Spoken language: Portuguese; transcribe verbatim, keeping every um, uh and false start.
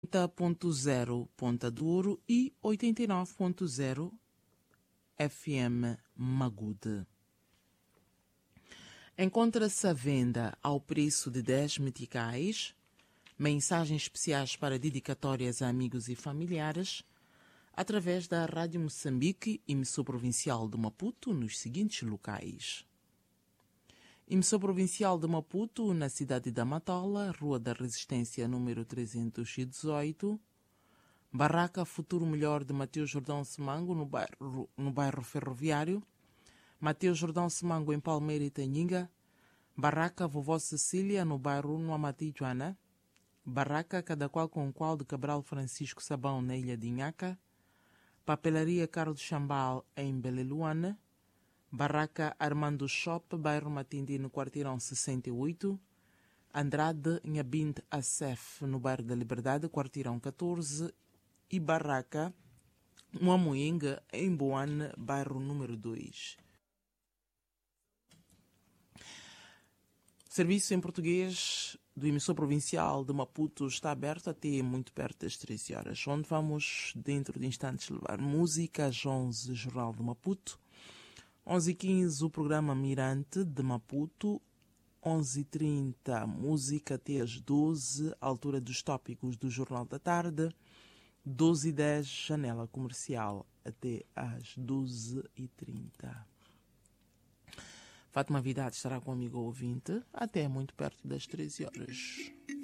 oitenta ponto zero Ponta Douro e oitenta e nove ponto zero F M Magude. Encontra-se à venda ao preço de dez meticais, mensagens especiais para dedicatórias a amigos e familiares, através da Rádio Moçambique, emissora provincial de Maputo, nos seguintes locais. Emissora provincial de Maputo, na cidade da Matola, Rua da Resistência, número trezentos e dezoito. Barraca Futuro Melhor de Mateus Jordão Semango, no bairro, no bairro Ferroviário. Mateus Jordão Semango, em Palmeira e Tanhinga. Barraca Vovó Cecília, no bairro Nuamati Joana. Barraca Cada Qual com Qual de Cabral Francisco Sabão, na Ilha de Inhaca. Papelaria Carlos Chambal, em Beleluana. Barraca Armando Shop, bairro Matindi, no quarteirão sessenta e oito. Andrade Nhabint Acef, no bairro da Liberdade, quarteirão catorze. E Barraca Moamoinga, em Boane, bairro número dois. Serviço em português do emissor provincial de Maputo está aberto até muito perto das treze horas, onde vamos, dentro de instantes, levar música às onze, Jornal de Maputo. onze e quinze, o programa Mirante de Maputo. onze e trinta, música até às doze, altura dos tópicos do Jornal da Tarde. doze e dez, janela comercial, até às doze e trinta. Fátima Vidade estará com o amigo ouvinte até muito perto das treze horas.